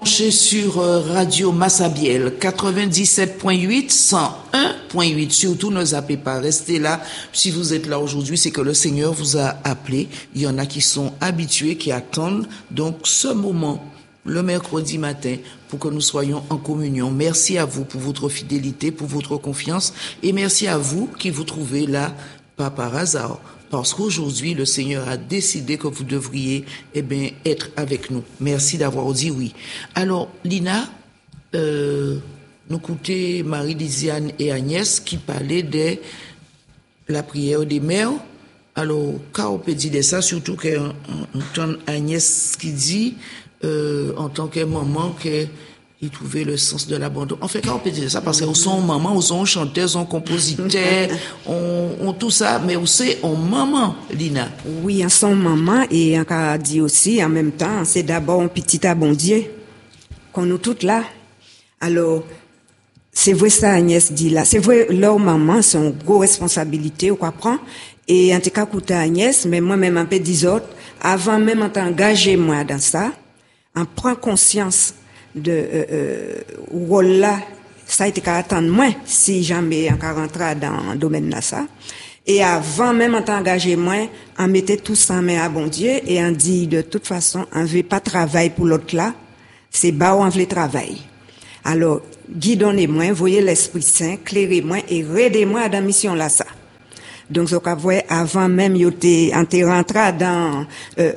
Sur Radio Massabielle 97.8, 101.8. Surtout ne zappez pas, restez là. Si vous êtes là aujourd'hui, c'est que le Seigneur vous a appelé. Il y en a qui sont habitués, qui attendent donc ce moment, le mercredi matin, pour que nous soyons en communion. Merci à vous pour votre fidélité, pour votre confiance, et merci à vous qui vous trouvez là, pas par hasard. Parce qu'aujourd'hui, le Seigneur a décidé que vous devriez, être avec nous. Merci d'avoir dit oui. Alors, Lina, nous écoutons Marie-Lisiane et Agnès qui parlaient de la prière des mères. Alors, quand on peut dire de ça, surtout qu'on entend Agnès qui dit, en tant que maman, qu'il trouvait le sens de l'abandon. En fait, quand on peut dire ça, parce qu'on sont maman, on sont chanteuse, on compositeur, on tout ça, mais aussi on maman, Lina. Oui, on sont maman, et on a dit aussi, en même temps, c'est d'abord un petit abondier, qu'on nous toutes là. Alors, c'est vrai ça, Agnès dit là. C'est vrai, leur maman, c'est une grosse responsabilité, on comprend. Et en tout cas, écoute Agnès, mais moi-même un peu des autres, avant même en engagé moi dans ça, on prend conscience de rôle là, ça a été qu'à attendre moins si jamais on rentre dans le domaine là ça. Et avant même en engagé moins, on mettait tout ça en main à bon Dieu et on dit de toute façon, on veut pas travail pour l'autre là, c'est bas où on veut travail. Alors, guidonnez-moi, voyez l'Esprit Saint, clairez-moi et aidez-moi dans la mission là ça. Donc, ce qu'on voit avant même, on était rentré dans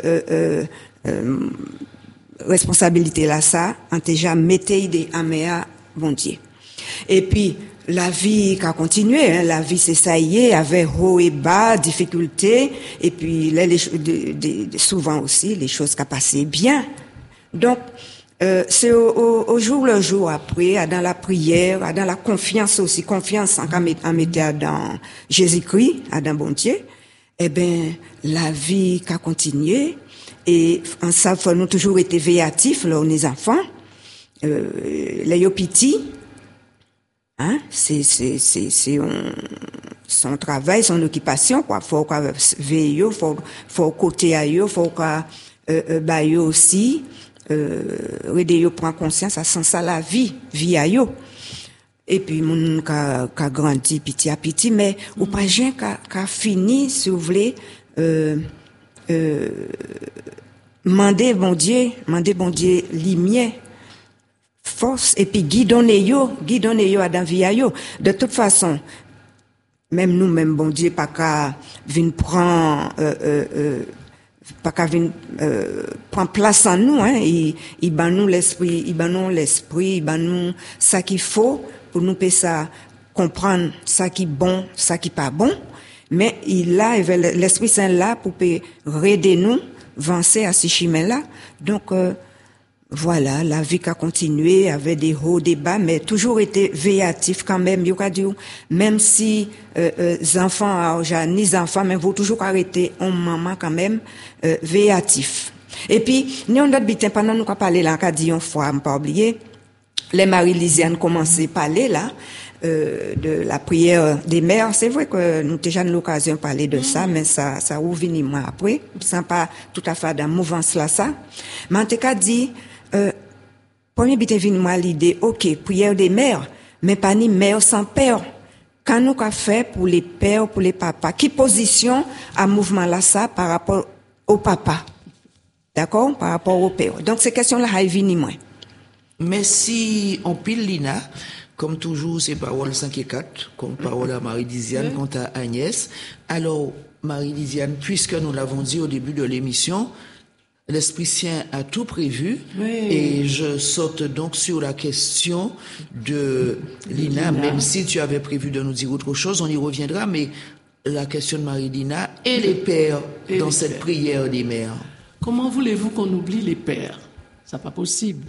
responsabilité là ça, on déjà mettait idée à méa bon Dieu. Et puis la vie qui a continué, hein, la vie c'est ça y est, avec haut et bas, difficultés, et puis souvent aussi les choses qui a passé bien. Donc c'est au jour le jour après, dans la prière, dans la confiance aussi, confiance en mettant dans Jésus-Christ, dans bon Dieu. Eh ben la vie qui a continué. Et en ça, faut nous toujours été véatifs, là, les enfants, les petits, hein, c'est son travail, son occupation, quoi. Faut qu'on veille, faut côté à eux, faut qu'on, bah, eux aussi, aider eux prendre conscience à sens à la vie à eux. Et puis, mon qu'a grandi petit à petit, mais, ou pas rien qu'a fini, si vous voulez, mandez bon Dieu, lumière, force, et puis guidonnez-yo à dans vie à yo. De toute façon, même nous, même bon Dieu, pas qu'à venir prendre, prendre place en nous, hein, il ban nous l'esprit, il ban nous ça qu'il faut pour nous faire ça, comprendre ça qui bon, ça qui pas bon. Mais l'Esprit Saint là pour aider nous avancer à ces chemins-là. Donc, voilà, la vie qui a continué avec des hauts, des bas, mais toujours été véatif quand même. Même si les enfants, ni enfants, mais vous toujours arrêter en maman quand même véatif. Et puis, nous on a pendant nous parler là, qu'a dit une fois, pas oublier, les Marie-Lisiane commençaient à parler là. De la prière des mères, c'est vrai que nous déjà eu l'occasion de parler de ça, mais ça ouvre moi après, sans pas tout à fait dans mouvance là ça. Mais en tout cas dit, premier bite vient moi l'idée, ok, prière des mères, mais pas ni mère sans père. Quand nous qu'a fait pour les pères, pour les papas, qui position à mouvement là ça par rapport au papa, d'accord, par rapport au père. Donc ces questions là, elles viennent moi. Mais si on pile Lina, comme toujours, c'est parole 5 et 4, comme parole à Marie-Lisiane, quant à Agnès. Alors, Marie-Lisiane, puisque nous l'avons dit au début de l'émission, l'Esprit Saint a tout prévu, et je saute donc sur la question de Lina, même si tu avais prévu de nous dire autre chose, on y reviendra, mais la question de Marie-Lina et les pères dans cette prière des mères. Comment voulez-vous qu'on oublie les pères? C'est pas possible.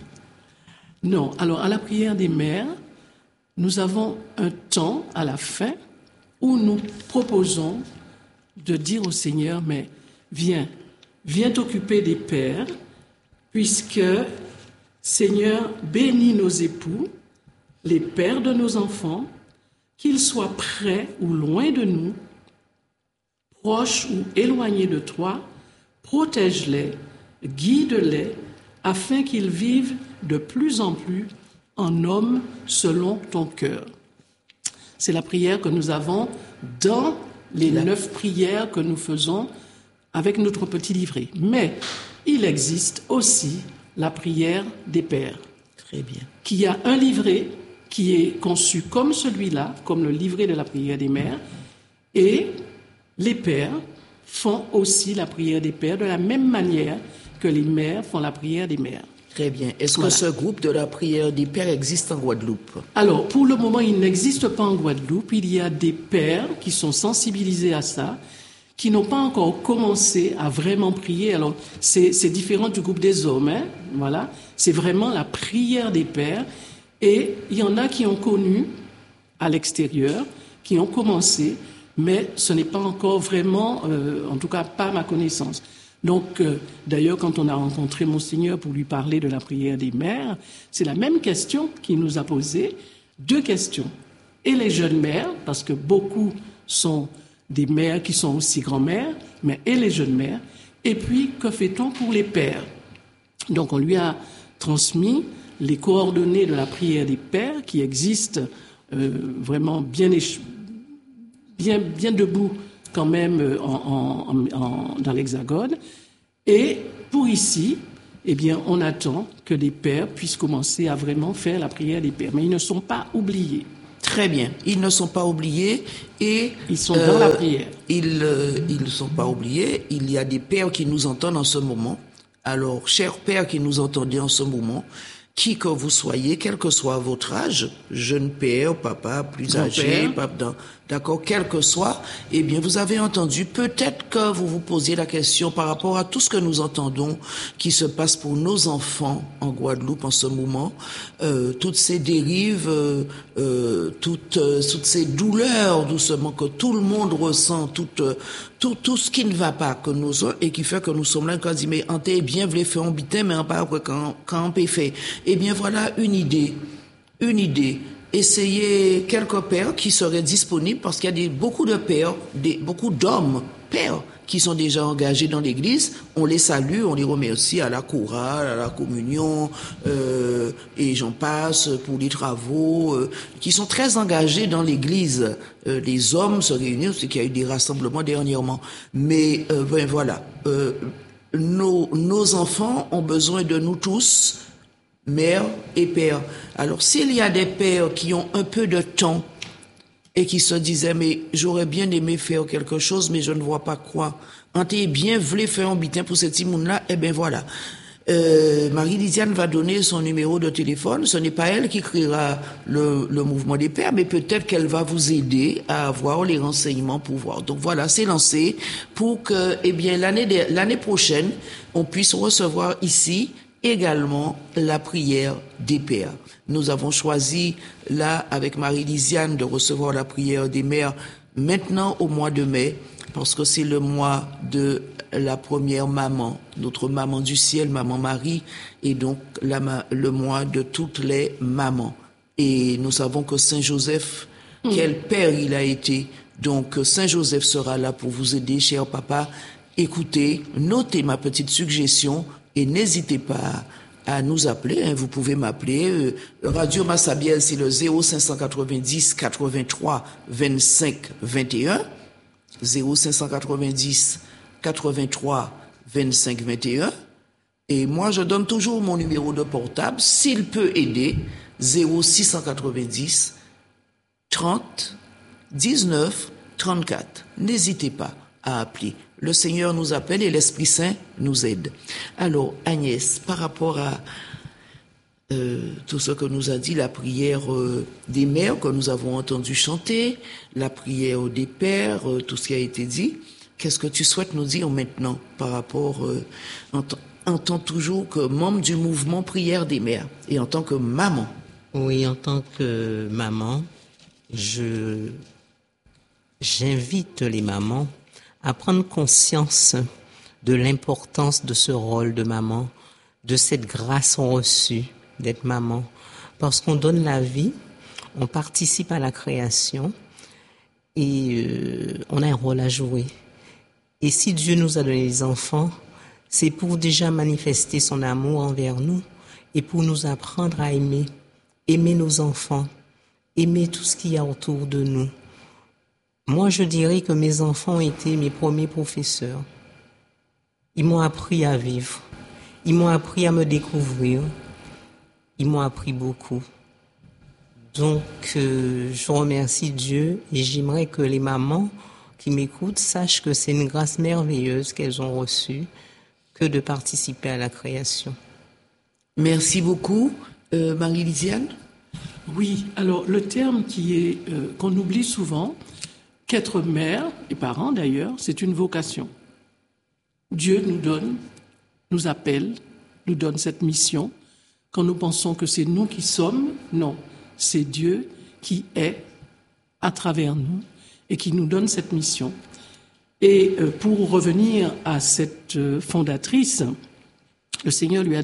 Non, alors à la prière des mères, nous avons un temps à la fin où nous proposons de dire au Seigneur, mais viens t'occuper des pères, puisque Seigneur, bénis nos époux, les pères de nos enfants, qu'ils soient près ou loin de nous, proches ou éloignés de toi, protège-les, guide-les, afin qu'ils vivent de plus en plus en homme selon ton cœur. C'est la prière que nous avons dans les 9 prières que nous faisons avec notre petit livret. Mais il existe aussi la prière des pères. Très bien. Qui a un livret qui est conçu comme celui-là, comme le livret de la prière des mères, et les pères font aussi la prière des pères de la même manière que les mères font la prière des mères. Très bien. Est-ce que ce groupe de la prière des pères existe en Guadeloupe? Alors, pour le moment, il n'existe pas en Guadeloupe. Il y a des pères qui sont sensibilisés à ça, qui n'ont pas encore commencé à vraiment prier. Alors, c'est différent du groupe des hommes, hein, voilà. C'est vraiment la prière des pères. Et il y en a qui ont connu à l'extérieur, qui ont commencé, mais ce n'est pas encore vraiment, en tout cas pas à ma connaissance. Donc, d'ailleurs, quand on a rencontré Monseigneur pour lui parler de la prière des mères, c'est la même question qu'il nous a posée, 2 questions. Et les jeunes mères, parce que beaucoup sont des mères qui sont aussi grand-mères, mais et les jeunes mères, et puis que fait-on pour les pères? Donc, on lui a transmis les coordonnées de la prière des pères qui existent vraiment bien debout quand même dans l'Hexagone. Et pour ici, eh bien, on attend que les pères puissent commencer à vraiment faire la prière des pères. Mais ils ne sont pas oubliés. Très bien. Ils ne sont pas oubliés et... Ils sont dans la prière. Ils ne sont pas oubliés. Il y a des pères qui nous entendent en ce moment. Alors, chers pères qui nous entendez en ce moment, qui que vous soyez, quel que soit votre âge, jeune père, papa, plus âgé, papa, d'accord, quel que soit, eh bien, vous avez entendu, peut-être que vous vous posiez la question par rapport à tout ce que nous entendons qui se passe pour nos enfants en Guadeloupe en ce moment, toutes ces dérives, toutes ces douleurs, doucement, que tout le monde ressent, tout ce qui ne va pas, que nous avons, et qui fait que nous sommes là, quand on dit, mais on t'est bien voulu faire un bitin, mais on pas quand on peut faire. Eh bien, voilà une idée. Essayez quelques pères qui seraient disponibles, parce qu'il y a beaucoup de pères, beaucoup d'hommes, pères, qui sont déjà engagés dans l'église. On les salue, on les remercie à la chorale, à la communion, et j'en passe pour les travaux, qui sont très engagés dans l'église. Les hommes se réunissent, c'est qu'il y a eu des rassemblements dernièrement. Mais, voilà. Nos enfants ont besoin de nous tous, mère et père. Alors, s'il y a des pères qui ont un peu de temps et qui se disaient, mais j'aurais bien aimé faire quelque chose, mais je ne vois pas quoi. On t'est bien voulu faire un bitin pour ce petit monde-là, eh bien voilà. Marie-Lydiane va donner son numéro de téléphone. Ce n'est pas elle qui créera le mouvement des pères, mais peut-être qu'elle va vous aider à avoir les renseignements pour voir. Donc voilà, c'est lancé pour que, eh bien, l'année prochaine, on puisse recevoir ici également la prière des pères. Nous avons choisi, là, avec Marie-Lysiane, de recevoir la prière des mères maintenant au mois de mai, parce que c'est le mois de la première maman, notre maman du ciel, maman Marie, et donc le mois de toutes les mamans. Et nous savons que Saint Joseph, quel père il a été. Donc Saint Joseph sera là pour vous aider, cher papa. Écoutez, notez ma petite suggestion, et n'hésitez pas à nous appeler, hein, vous pouvez m'appeler. Radio Massabielle, c'est le 0590 83 25 21. 0590 83 25 21. Et moi, je donne toujours mon numéro de portable, s'il peut aider, 0690 30 19 34. N'hésitez pas à appeler. Le Seigneur nous appelle et l'Esprit Saint nous aide. Alors, Agnès, par rapport à tout ce que nous a dit la prière des mères que nous avons entendu chanter, la prière des pères, tout ce qui a été dit, qu'est-ce que tu souhaites nous dire maintenant par rapport, en tant toujours que membre du mouvement prière des mères et en tant que maman? Oui, en tant que maman, j'invite les mamans à prendre conscience de l'importance de ce rôle de maman, de cette grâce reçue d'être maman. Parce qu'on donne la vie, on participe à la création et on a un rôle à jouer. Et si Dieu nous a donné les enfants, c'est pour déjà manifester son amour envers nous et pour nous apprendre à aimer nos enfants, aimer tout ce qu'il y a autour de nous. Moi, je dirais que mes enfants ont été mes premiers professeurs. Ils m'ont appris à vivre, ils m'ont appris à me découvrir, ils m'ont appris beaucoup. Donc, je remercie Dieu et j'aimerais que les mamans qui m'écoutent sachent que c'est une grâce merveilleuse qu'elles ont reçue que de participer à la création. Merci beaucoup. Marie-Lisiane? Oui, alors le terme qu'on oublie souvent, qu'être mère et parent d'ailleurs, c'est une vocation. Dieu nous appelle, nous donne cette mission. Quand nous pensons que c'est nous qui sommes, non, c'est Dieu qui est à travers nous et qui nous donne cette mission. Et pour revenir à cette fondatrice, le Seigneur lui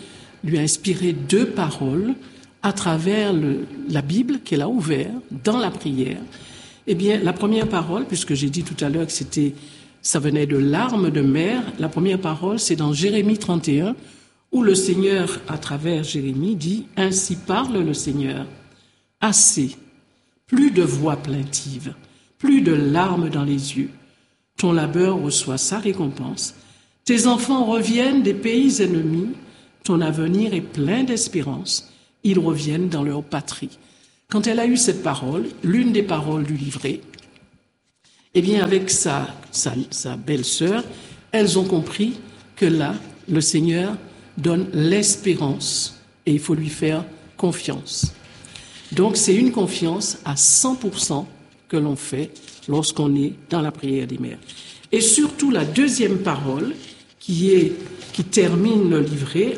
a inspiré 2 paroles à travers la Bible qu'elle a ouverte dans la prière. Eh bien, la première parole, puisque j'ai dit tout à l'heure que ça venait de larmes de mère, la première parole, c'est dans Jérémie 31, où le Seigneur, à travers Jérémie, dit « Ainsi parle le Seigneur, assez, plus de voix plaintives, plus de larmes dans les yeux. Ton labeur reçoit sa récompense. Tes enfants reviennent des pays ennemis, ton avenir est plein d'espérance, ils reviennent dans leur patrie. » Quand elle a eu cette parole, l'une des paroles du livret, eh bien, avec sa belle-sœur, elles ont compris que là, le Seigneur donne l'espérance et il faut lui faire confiance. Donc, c'est une confiance à 100% que l'on fait lorsqu'on est dans la prière des mères. Et surtout, la deuxième parole qui termine le livret,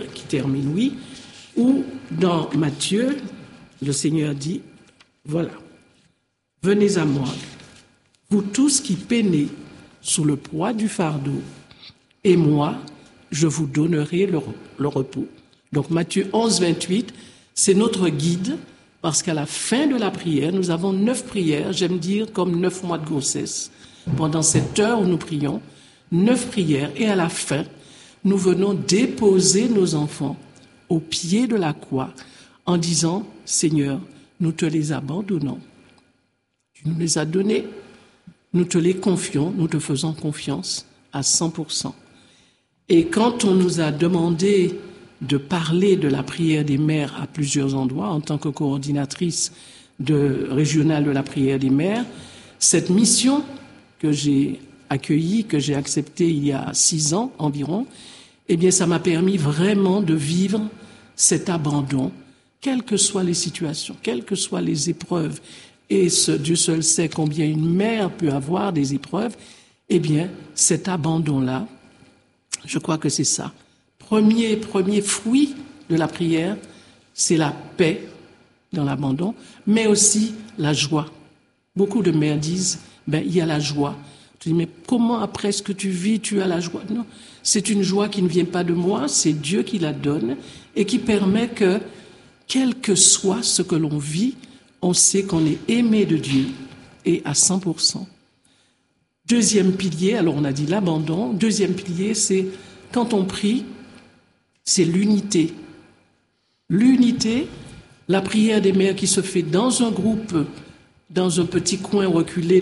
où dans Matthieu, le Seigneur dit, voilà, venez à moi, vous tous qui peinez sous le poids du fardeau, et moi, je vous donnerai le repos. Donc Matthieu 11, 28, c'est notre guide, parce qu'à la fin de la prière, nous avons 9 prières, j'aime dire comme 9 mois de grossesse. Pendant cette heure où nous prions, 9 prières, et à la fin, nous venons déposer nos enfants au pied de la croix, en disant, Seigneur, nous te les abandonnons. Tu nous les as donnés, nous te les confions, nous te faisons confiance à 100%. Et quand on nous a demandé de parler de la prière des mères à plusieurs endroits, en tant que coordinatrice régionale de la prière des mères, cette mission que j'ai accueillie, que j'ai acceptée il y a 6 ans environ, eh bien, ça m'a permis vraiment de vivre cet abandon, quelles que soient les situations, quelles que soient les épreuves, et Dieu seul sait combien une mère peut avoir des épreuves, eh bien, cet abandon-là, je crois que c'est ça. Premier fruit de la prière, c'est la paix dans l'abandon, mais aussi la joie. Beaucoup de mères disent, il y a la joie. Tu dis, mais comment après ce que tu vis, tu as la joie? Non, c'est une joie qui ne vient pas de moi, c'est Dieu qui la donne et qui permet que, quel que soit ce que l'on vit, on sait qu'on est aimé de Dieu et à 100%. Deuxième pilier, alors on a dit l'abandon. Deuxième pilier, c'est quand on prie, c'est l'unité. L'unité, la prière des mères qui se fait dans un groupe, dans un petit coin reculé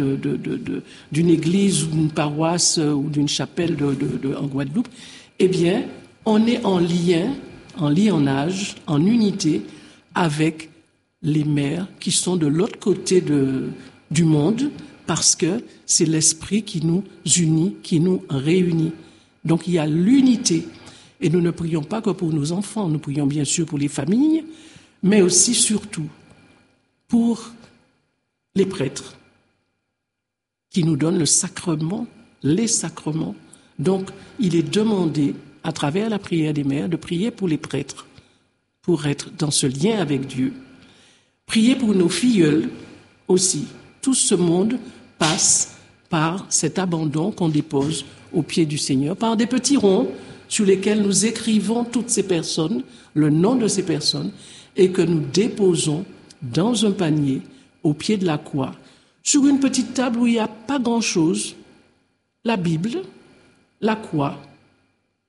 d'une église ou d'une paroisse ou d'une chapelle en Guadeloupe, eh bien, on est en lien, en lionnage, en unité avec les mères qui sont de l'autre côté du monde, parce que c'est l'esprit qui nous unit, qui nous réunit. Donc il y a l'unité. Et nous ne prions pas que pour nos enfants, nous prions bien sûr pour les familles, mais aussi surtout pour les prêtres qui nous donnent le sacrement, les sacrements. Donc il est demandé, à travers la prière des mères, de prier pour les prêtres, pour être dans ce lien avec Dieu. Prier pour nos filleuls aussi. Tout ce monde passe par cet abandon qu'on dépose au pied du Seigneur, par des petits ronds sur lesquels nous écrivons toutes ces personnes, le nom de ces personnes, et que nous déposons dans un panier au pied de la croix, sur une petite table où il n'y a pas grand-chose, la Bible, la croix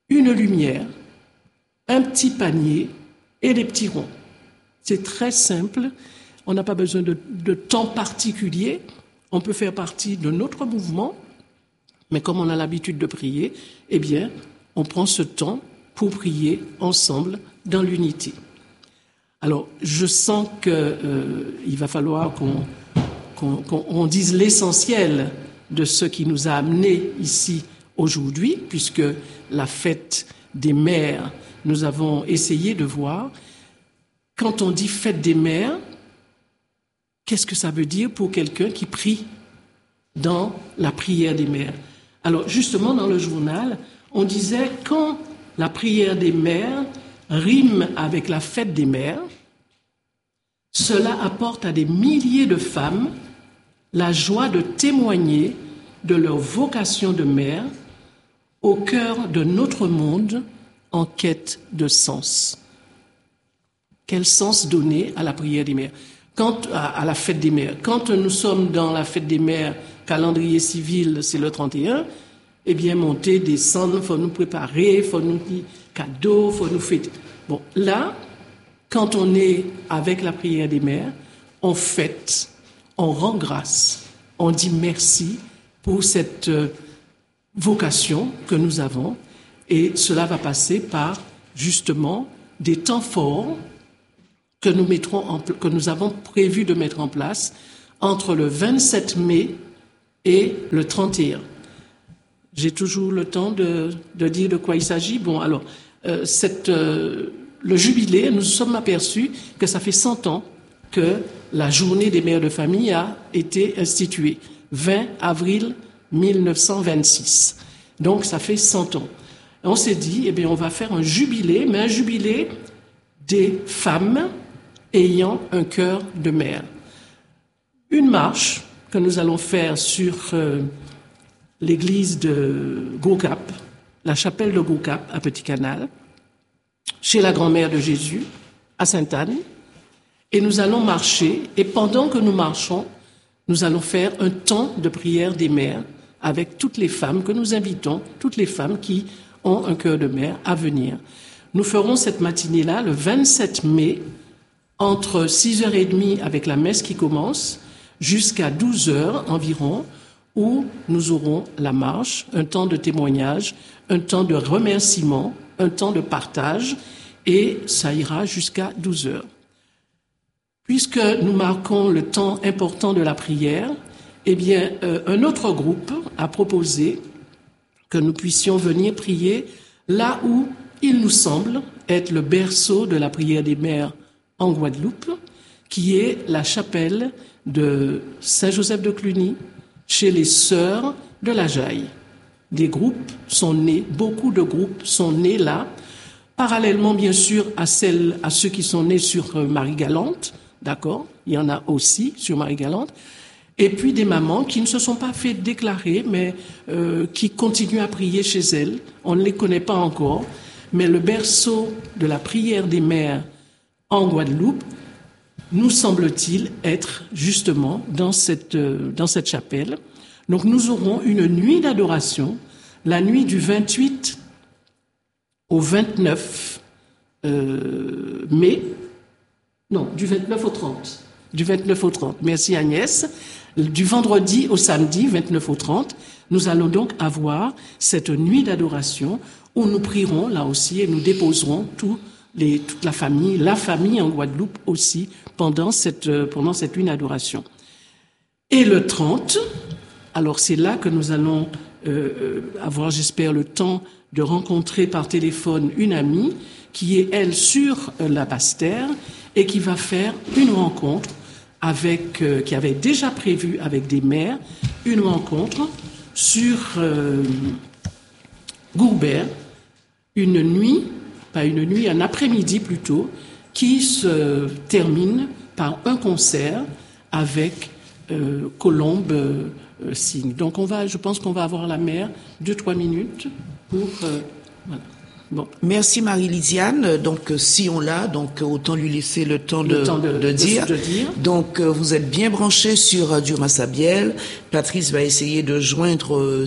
une lumière, un petit panier et des petits ronds. C'est très simple, on n'a pas besoin de temps particulier, on peut faire partie de notre mouvement, mais comme on a l'habitude de prier, eh bien, on prend ce temps pour prier ensemble dans l'unité. Alors, je sens qu'il va falloir qu'on dise l'essentiel de ce qui nous a amenés ici aujourd'hui, puisque la fête des mères, nous avons essayé de voir. Quand on dit fête des mères, qu'est-ce que ça veut dire pour quelqu'un qui prie dans la prière des mères? Alors, justement, dans le journal, on disait quand la prière des mères rime avec la fête des mères, cela apporte à des milliers de femmes la joie de témoigner de leur vocation de mère au cœur de notre monde en quête de sens. Quel sens donner à la prière des mères? À la fête des mères. Quand nous sommes dans la fête des mères, calendrier civil, c'est le 31, eh bien, monter, descendre, il faut nous préparer, il faut nous dire cadeaux, il faut nous fêter. Bon, là, quand on est avec la prière des mères, on fête, on rend grâce, on dit merci pour cette vocation que nous avons, et cela va passer par, justement, des temps forts que nous avons prévu de mettre en place entre le 27 mai et le 31. J'ai toujours le temps de dire de quoi il s'agit. Bon, alors, le jubilé, nous sommes aperçus que ça fait 100 ans que la journée des mères de famille a été instituée. 20 avril 1926. Donc, ça fait 100 ans. On s'est dit, eh bien, on va faire un jubilé, mais un jubilé des femmes ayant un cœur de mère. Une marche que nous allons faire sur l'église de Gaucap, la chapelle de Gaucap à Petit-Canal, chez la grand-mère de Jésus, à Sainte-Anne, et nous allons marcher, et pendant que nous marchons, nous allons faire un temps de prière des mères avec toutes les femmes que nous invitons, toutes les femmes qui ont un cœur de mère à venir. Nous ferons cette matinée-là, le 27 mai, entre 6h30 avec la messe qui commence, jusqu'à 12h environ, où nous aurons la marche, un temps de témoignage, un temps de remerciement, un temps de partage, et ça ira jusqu'à 12h. Puisque nous marquons le temps important de la prière, eh bien, un autre groupe a proposé que nous puissions venir prier là où il nous semble être le berceau de la prière des mères en Guadeloupe, qui est la chapelle de Saint-Joseph de Cluny, chez les sœurs de la Jaille. Des groupes sont nés, beaucoup de groupes sont nés là, parallèlement bien sûr à ceux qui sont nés sur Marie-Galante, d'accord, il y en a aussi sur Marie-Galante, et puis des mamans qui ne se sont pas fait déclarer, mais qui continuent à prier chez elles. On ne les connaît pas encore, mais le berceau de la prière des mères en Guadeloupe, nous semble-t-il être justement dans cette chapelle. Donc nous aurons une nuit d'adoration, la nuit du 28 au 29 mai, non, du 29 au 30. Du 29 au 30. Merci Agnès. Du vendredi au samedi, 29 au 30, nous allons donc avoir cette nuit d'adoration où nous prierons là aussi et nous déposerons toute la famille en Guadeloupe aussi pendant cette nuit d'adoration. Et le 30, alors c'est là que nous allons avoir, j'espère, le temps de rencontrer par téléphone une amie qui est, elle, sur la Basse-Terre et qui va faire une rencontre qui avait déjà prévu avec des mères, une rencontre sur Gourbert, un après-midi plutôt, qui se termine par un concert avec Colombe Signe. Donc je pense qu'on va avoir la mère 2-3 minutes pour voilà. Bon. Merci Marie-Lydiane. Donc si on l'a, donc autant lui laisser le temps de dire. Donc vous êtes bien branchés sur Radio Massabielle. Patrice va essayer de joindre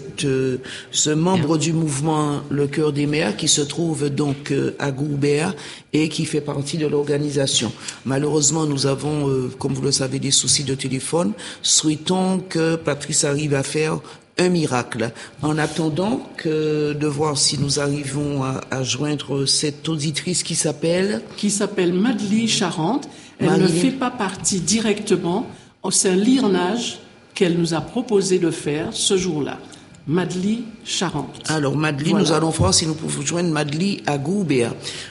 ce membre du mouvement Le Cœur des Mères qui se trouve donc à Goubert et qui fait partie de l'organisation. Malheureusement, nous avons, comme vous le savez, des soucis de téléphone. Souhaitons que Patrice arrive à faire un miracle. En attendant de voir si nous arrivons à joindre cette auditrice qui s'appelle Madeleine Charente. Elle ne fait pas partie directement. C'est un liernage qu'elle nous a proposé de faire ce jour-là. Madeleine Charente. Alors Madeleine, voilà. Nous allons voir si nous pouvons joindre Madeleine à Goubert.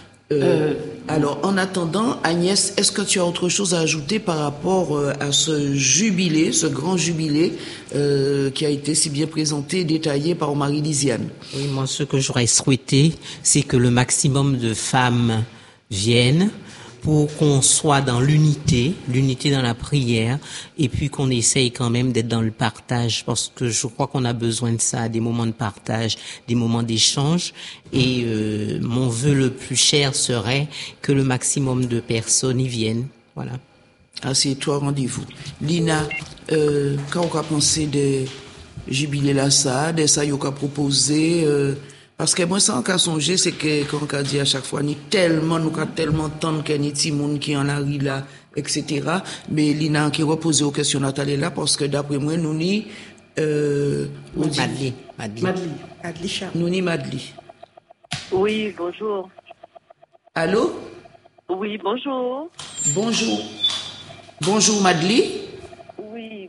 Alors, en attendant, Agnès, est-ce que tu as autre chose à ajouter par rapport à ce jubilé, ce grand jubilé qui a été si bien présenté et détaillé par Marie-Lydiane? Oui, moi, ce que j'aurais souhaité, c'est que le maximum de femmes viennent pour qu'on soit dans l'unité dans la prière, et puis qu'on essaye quand même d'être dans le partage, parce que je crois qu'on a besoin de ça, des moments de partage, des moments d'échange, et mon vœu le plus cher serait que le maximum de personnes y viennent. Voilà. Assieds-toi, rendez-vous. Lina, quand on a pensé des jubilés là, ça, des ça, on a proposé, parce que moi, ça, on a songé, c'est que, comme on a dit à chaque fois, nous avons tellement de temps qu'il y a des gens qui en arrivent là, etc. Mais Lina, qui repose aux questions Nathalie là, parce que d'après moi, nous ni, Madeleine. Nous ni Madeleine. Oui, bonjour. Allô? Oui, bonjour. Bonjour, Madeleine. Oui.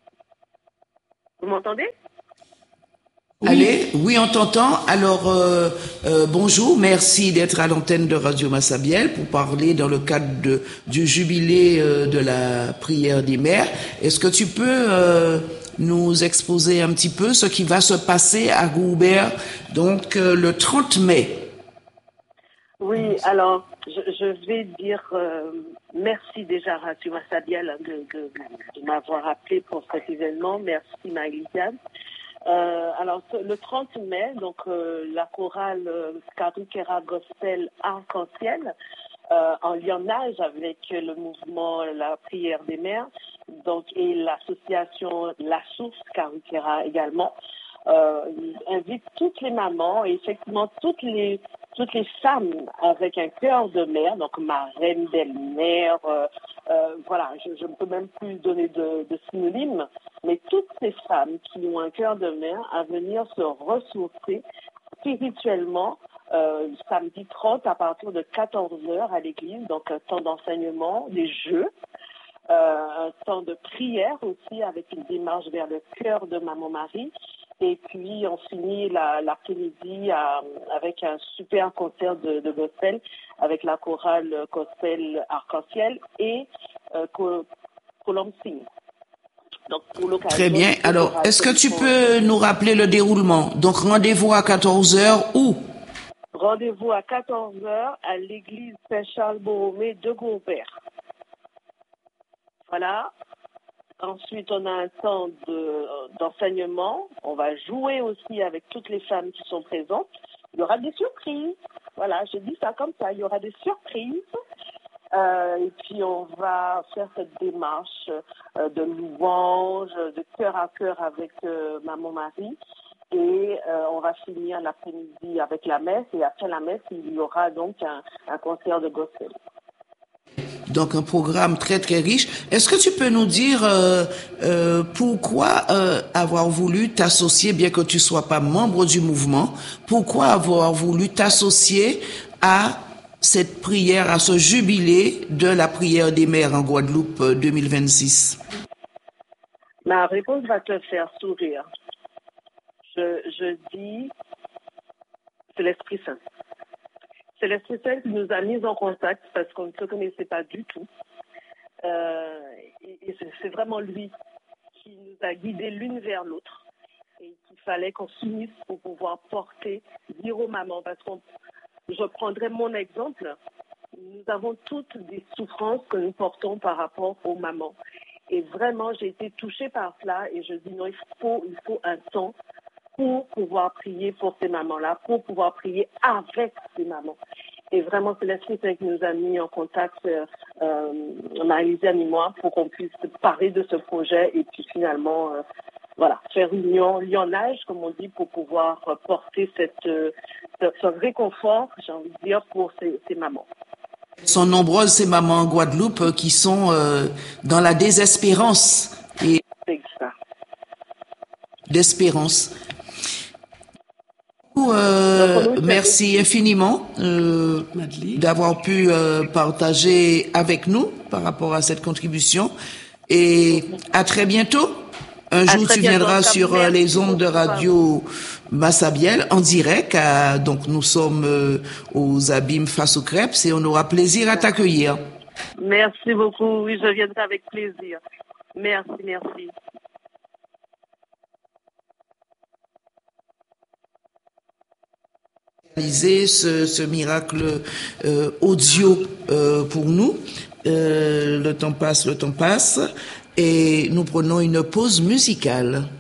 Vous m'entendez? Oui. Allez, oui, on t'entend. Alors, bonjour, merci d'être à l'antenne de Radio Massabielle pour parler dans le cadre du jubilé de la prière des mères. Est-ce que tu peux nous exposer un petit peu ce qui va se passer à Goubert, donc le 30 mai? Oui, alors, je vais dire merci déjà à Radio Massabielle de m'avoir appelé pour cet événement. Merci Marie-Lydiane. Alors, le 30 mai, donc la chorale Karukera Gospel Arc-en-Ciel, en lionnage avec le mouvement La Prière des Mères, donc et l'association La Source Karukera également, invite toutes les mamans et effectivement toutes les femmes avec un cœur de mère, donc marraine, belle-mère, voilà, je ne peux même plus donner de synonymes, mais toutes ces femmes qui ont un cœur de mère à venir se ressourcer spirituellement samedi 30 à partir de 14h à l'église, donc un temps d'enseignement, des jeux, un temps de prière aussi avec une démarche vers le cœur de Maman Marie. Et puis, on finit l'après-midi avec un super concert de gospel avec la chorale gospel Arc-en-Ciel et Colombe Sing. Donc, pour l'occasion. Très bien. Alors, est-ce que tu peux nous rappeler le déroulement? Donc, rendez-vous à 14h où? Rendez-vous à 14h à l'église Saint-Charles-Borromée de Goubert. Voilà. Ensuite, on a un temps d'enseignement. On va jouer aussi avec toutes les femmes qui sont présentes. Il y aura des surprises. Voilà, je dis ça comme ça. Il y aura des surprises. Et puis, on va faire cette démarche de louange, de cœur à cœur avec Maman Marie. Et on va finir l'après-midi avec la messe. Et après la messe, il y aura donc un concert de gospel. Donc un programme très très riche. Est-ce que tu peux nous dire pourquoi avoir voulu t'associer, bien que tu sois pas membre du mouvement, pourquoi avoir voulu t'associer à cette prière, à ce jubilé de la prière des mères en Guadeloupe 2026? Ma réponse va te faire sourire. Je dis, c'est l'Esprit Saint. C'est l'Esprit Saint qui nous a mis en contact parce qu'on ne se connaissait pas du tout. Et c'est vraiment lui qui nous a guidés l'une vers l'autre. Et qu'il fallait qu'on s'unisse pour pouvoir dire aux mamans. Parce que je prendrai mon exemple. Nous avons toutes des souffrances que nous portons par rapport aux mamans. Et vraiment, j'ai été touchée par cela. Et je dis non, il faut un temps pour pouvoir prier pour ces mamans-là, pour pouvoir prier avec ces mamans. Et vraiment, c'est l'Esprit qui nous a mis en contact, Marie-Lisiane et moi, pour qu'on puisse parler de ce projet et puis finalement, faire une lionnage, comme on dit, pour pouvoir porter ce réconfort, j'ai envie de dire, pour ces mamans. Elles sont nombreuses, ces mamans en Guadeloupe, qui sont dans la désespérance et d'espérance. Merci infiniment d'avoir pu partager avec nous par rapport à cette contribution et à très bientôt. Un jour, tu viendras sur les ondes de radio Massabielle en direct. Donc, nous sommes aux Abîmes face aux crêpes et on aura plaisir à t'accueillir. Merci beaucoup. Oui, je viendrai avec plaisir. Merci. Ce miracle audio pour nous. Le temps passe et nous prenons une pause musicale.